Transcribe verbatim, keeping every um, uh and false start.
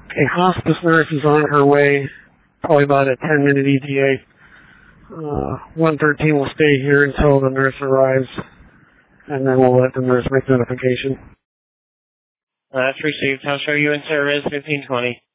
A hospice nurse is on her way, probably about a ten minute E T A. Uh, one thirteen will stay here until the nurse arrives, and then we'll let the nurse make notification. Uh, that's received. I'll show you in service fifteen twenty.